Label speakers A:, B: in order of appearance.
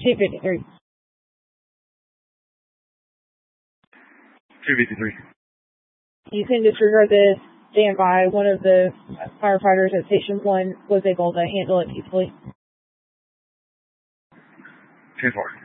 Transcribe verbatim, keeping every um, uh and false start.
A: two fifty-three.
B: two fifty-three.
A: You can disregard this. Stand by. One of the firefighters at Station one was able to handle it peacefully.
B: ten four.